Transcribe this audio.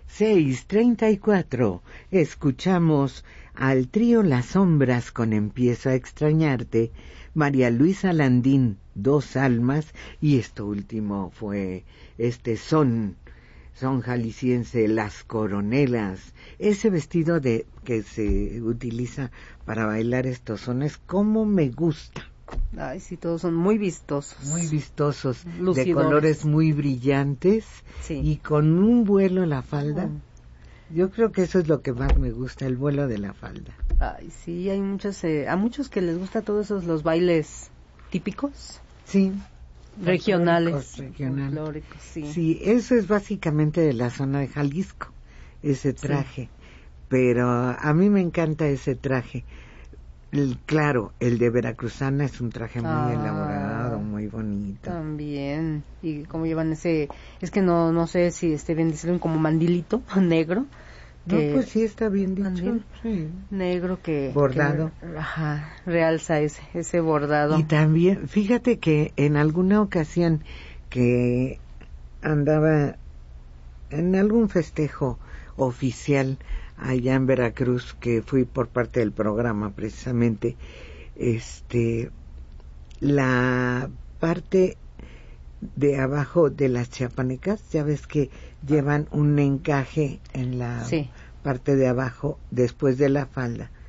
6:34. Escuchamos al trío Las Sombras con Empiezo a extrañarte, María Luisa Landín, Dos Almas, y esto último fue son jalisciense, Las Coronelas. Ese vestido que se utiliza para bailar estos sones, cómo me gusta. Ay, sí, todos son muy vistosos. Muy vistosos, lucidores, de colores muy brillantes, sí, y con un vuelo en la falda. Yo creo que eso es lo que más me gusta, el vuelo de la falda. Ay, sí, hay muchos, a muchos que les gusta todos esos los bailes típicos. Sí. Regionales. Folclóricos, sí. Sí, eso es básicamente de la zona de Jalisco, ese traje. Sí. Pero a mí me encanta ese traje. Claro, el de veracruzana es un traje muy elaborado, muy bonito. También. Y como llevan ese, es que no sé si esté bien decirlo, como mandilito negro. No, pues sí está bien dicho. Sí. Negro bordado. Realza ese bordado. Y también, fíjate que en alguna ocasión que andaba en algún festejo oficial allá en Veracruz, que fui por parte del programa precisamente, la parte de abajo de las chiapanecas, ya ves que llevan un encaje en la parte de abajo después de la falda.